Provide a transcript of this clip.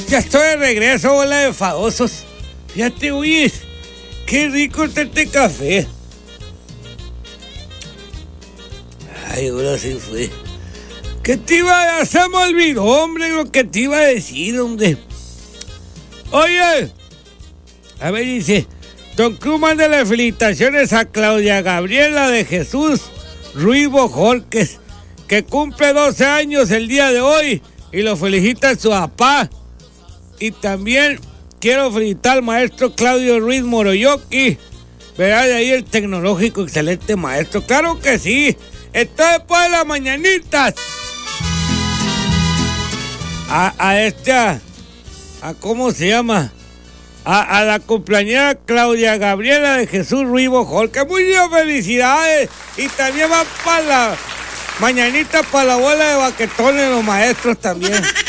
Ya estoy de regreso, bola de fadosos. Fíjate, oye, qué rico está este café. Ay, ahora sí fue. ¿Qué te iba a... Se me olvidó, hombre, lo que te iba a decir, hombre. Oye, a ver, dice... Don Cruz manda las felicitaciones a Claudia Gabriela de Jesús Ruiz Bojorques, que cumple 12 años el día de hoy, y lo felicita a su papá. Y también quiero felicitar al maestro Claudio Ruiz Moroyoki, ¿verdad? De ahí el tecnológico, excelente maestro. Claro que sí. Está después de las mañanitas. ¿Cómo se llama? A la cumpleañera Claudia Gabriela de Jesús Ruiz Bojorques. Muchas felicidades. Y también va para la mañanita para la bola de baquetones, los maestros también.